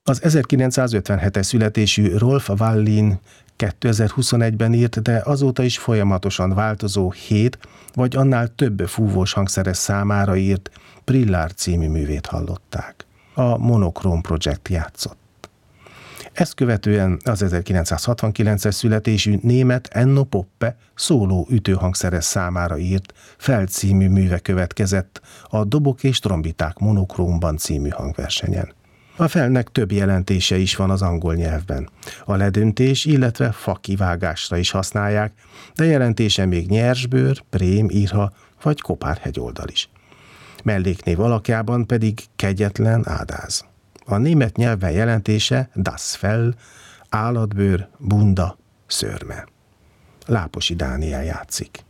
Az 1957-es születésű Rolf Wallin 2021-ben írt, de azóta is folyamatosan változó 7 vagy annál több fúvós hangszeres számára írt Prillár című művét hallották. A Monokróm Projekt játszott. Ezt követően az 1969-es születésű német Enno Poppe szóló ütőhangszeres számára írt Feld című műve következett a Dobok és trombiták monokrómban című hangversenyen. A Feldnek több jelentése is van az angol nyelvben. A ledöntés, illetve fakivágásra is használják, de jelentése még nyersbőr, prém, irha vagy kopárhegyoldal is. Melléknév alakjában pedig kegyetlen ádáz. A német nyelven jelentése Das Fell, állatbőr, bunda, szőrme. Láposi Dániel játszik.